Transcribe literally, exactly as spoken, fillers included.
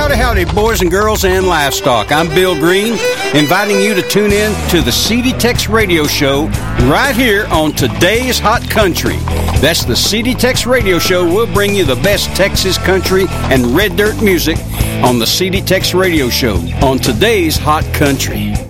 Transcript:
Howdy, howdy, boys and girls and livestock. I'm Bill Green, inviting you to tune in to the C D Tex Radio Show right here on Today's Hot Country. That's the C D Tex Radio Show. We'll bring you the best Texas country and red dirt music on the C D Tex Radio Show on Today's Hot Country.